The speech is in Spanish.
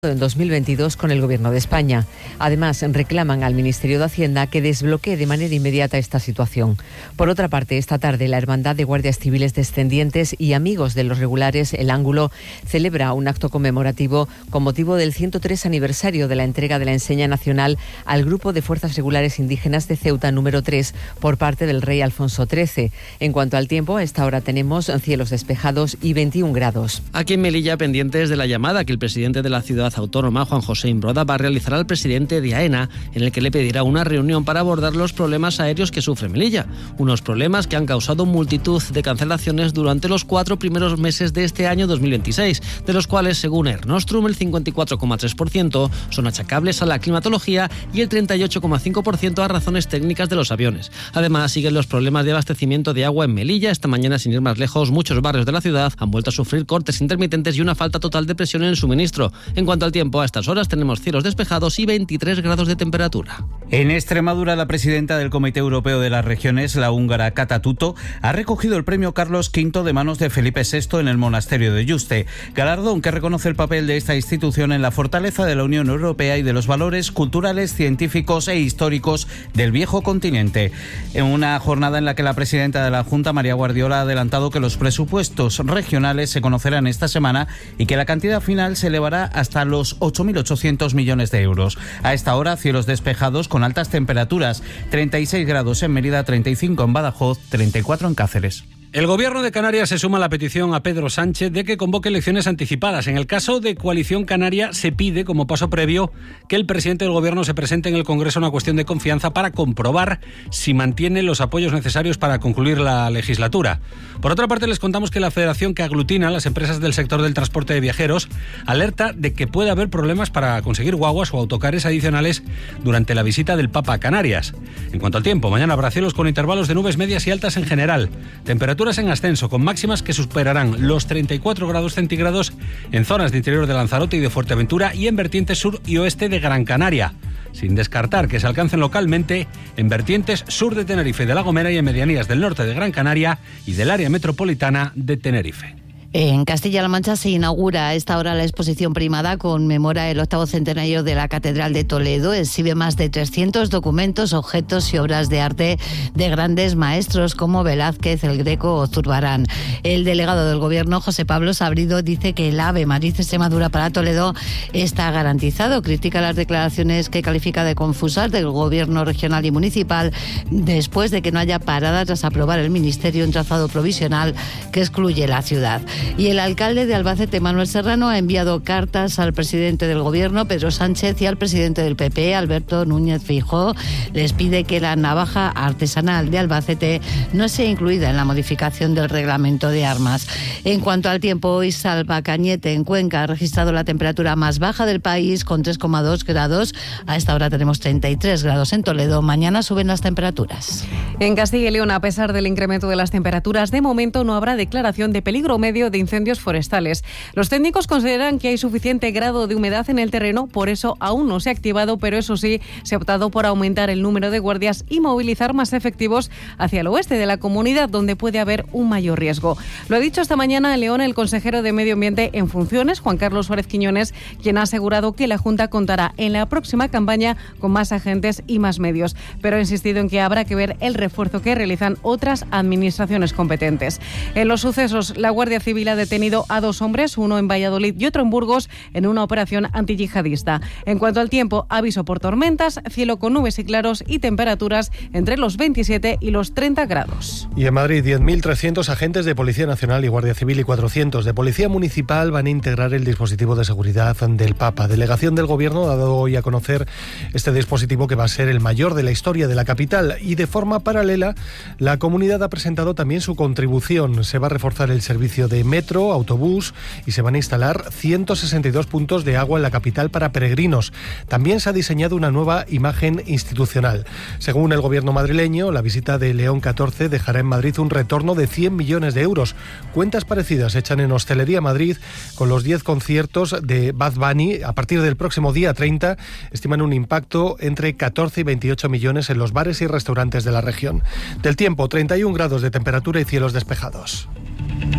en 2022 con el Gobierno de España. Además, reclaman al Ministerio de Hacienda que desbloquee de manera inmediata esta situación. Por otra parte, esta tarde la Hermandad de Guardias Civiles Descendientes y Amigos de los Regulares, El Ángulo, celebra un acto conmemorativo con motivo del 103 aniversario de la entrega de la enseña nacional al Grupo de Fuerzas Regulares Indígenas de Ceuta número 3 por parte del rey Alfonso XIII. En cuanto al tiempo, a esta hora tenemos cielos despejados y 21 grados. Aquí en Melilla, pendientes de la llamada que el presidente de la ciudad autónoma, Juan José Imbroda, va a realizar al presidente de AENA, en el que le pedirá una reunión para abordar los problemas aéreos que sufre Melilla. Unos problemas que han causado multitud de cancelaciones durante los 4 primeros meses de este año 2026, de los cuales, según Air Nostrum, el 54,3% son achacables a la climatología y el 38,5% a razones técnicas de los aviones. Además, siguen los problemas de abastecimiento de agua en Melilla. Esta mañana, sin ir más lejos, muchos barrios de la ciudad han vuelto a sufrir cortes intermitentes y una falta total de presión en el suministro. En cuanto al tiempo, a estas horas tenemos cielos despejados y 23 grados de temperatura. En Extremadura, la presidenta del Comité Europeo de las Regiones, la húngara Kata Tutto, ha recogido el premio Carlos V de manos de Felipe VI en el monasterio de Yuste, galardón que reconoce el papel de esta institución en la fortaleza de la Unión Europea y de los valores culturales, científicos e históricos del viejo continente. En una jornada en la que la presidenta de la Junta, María Guardiola, ha adelantado que los presupuestos regionales se conocerán esta semana y que la cantidad final se elevará hasta los 8.800 millones de euros. A esta hora, cielos despejados con altas temperaturas, 36 grados en Mérida, 35 en Badajoz, 34 en Cáceres. El Gobierno de Canarias se suma a la petición a Pedro Sánchez de que convoque elecciones anticipadas. En el caso de Coalición Canaria, se pide, como paso previo, que el presidente del Gobierno se presente en el Congreso a una cuestión de confianza para comprobar si mantiene los apoyos necesarios para concluir la legislatura. Por otra parte, les contamos que la federación que aglutina a las empresas del sector del transporte de viajeros alerta de que puede haber problemas para conseguir guaguas o autocares adicionales durante la visita del Papa a Canarias. En cuanto al tiempo, mañana habrá cielos con intervalos de nubes medias y altas en general. Temperaturas en ascenso, con máximas que superarán los 34 grados centígrados en zonas de interior de Lanzarote y de Fuerteventura y en vertientes sur y oeste de Gran Canaria, sin descartar que se alcancen localmente en vertientes sur de Tenerife, de La Gomera y en medianías del norte de Gran Canaria y del área metropolitana de Tenerife. En Castilla-La Mancha se inaugura a esta hora la exposición Primada, conmemora el 8º centenario de la Catedral de Toledo, exhibe más de 300 documentos, objetos y obras de arte de grandes maestros como Velázquez, El Greco o Zurbarán. El delegado del Gobierno, José Pablo Sabrido, dice que el AVE Madrid-Extremadura para Toledo está garantizado. Critica las declaraciones que califica de confusas del Gobierno regional y municipal después de que no haya parada tras aprobar el Ministerio un trazado provisional que excluye la ciudad. Y el alcalde de Albacete, Manuel Serrano, ha enviado cartas al presidente del Gobierno, Pedro Sánchez, y al presidente del PP, Alberto Núñez Feijóo. Les pide que la navaja artesanal de Albacete no sea incluida en la modificación del reglamento de armas. En cuanto al tiempo, hoy Salvacañete, en Cuenca, ha registrado la temperatura más baja del país con 3,2 grados. A esta hora tenemos 33 grados en Toledo. Mañana suben las temperaturas. En Castilla y León, a pesar del incremento de las temperaturas, de momento no habrá declaración de peligro medio de incendios forestales. Los técnicos consideran que hay suficiente grado de humedad en el terreno, por eso aún no se ha activado, pero eso sí, se ha optado por aumentar el número de guardias y movilizar más efectivos hacia el oeste de la comunidad, donde puede haber un mayor riesgo. Lo ha dicho esta mañana en León el consejero de Medio Ambiente en funciones, Juan Carlos Suárez Quiñones, quien ha asegurado que la Junta contará en la próxima campaña con más agentes y más medios, pero ha insistido en que habrá que ver el refuerzo que realizan otras administraciones competentes. En los sucesos, la Guardia Civil ha detenido a 2 hombres, uno en Valladolid y otro en Burgos, en una operación antiyihadista. En cuanto al tiempo, aviso por tormentas, cielo con nubes y claros y temperaturas entre los 27 y los 30 grados. Y en Madrid, 10.300 agentes de Policía Nacional y Guardia Civil y 400 de Policía Municipal van a integrar el dispositivo de seguridad del Papa. Delegación del Gobierno ha dado hoy a conocer este dispositivo, que va a ser el mayor de la historia de la capital, y de forma paralela la comunidad ha presentado también su contribución. Se va a reforzar el servicio de metro, autobús, y se van a instalar 162 puntos de agua en la capital para peregrinos. También se ha diseñado una nueva imagen institucional. Según el Gobierno madrileño, la visita de León XIV dejará en Madrid un retorno de 100 millones de euros. Cuentas parecidas se echan en Hostelería Madrid con los 10 conciertos de Bad Bunny. A partir del próximo día 30 estiman un impacto entre 14 y 28 millones en los bares y restaurantes de la región. Del tiempo, 31 grados de temperatura y cielos despejados.